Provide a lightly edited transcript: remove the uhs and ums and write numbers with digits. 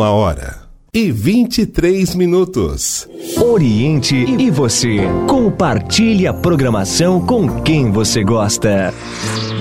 1h23. Oriente e você. Compartilhe a programação com quem você gosta.